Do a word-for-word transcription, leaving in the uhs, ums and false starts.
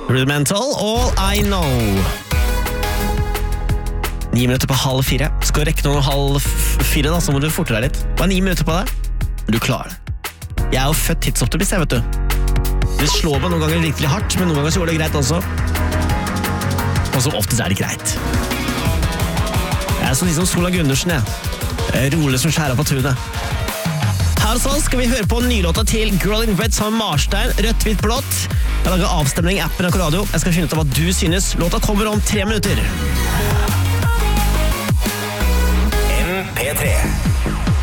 Rudimental, All I Know. Ni minutter på halv fire. Skal du rekke noen halv fire da, så må du fortere deg litt. Bare ni minutter på det. Du klarer det. Jeg er jo født tidsoptimist, jeg vet du. Det slår meg noen ganger virkelig hardt, men noen ganger så går det greit også. Og som oftest er det greit. Jeg er sånn liksom Sola Gundersen, jeg. Rolig som skjærer på tunet. Her så skal vi høre på nylåta til Girl in Red sammen med Marstein, Rødt, Hvitt, Blått. Jeg lager avstemning i appen av Radio. Jeg skal finne ut av hva du synes. Låta kommer om tre minutter. M P tre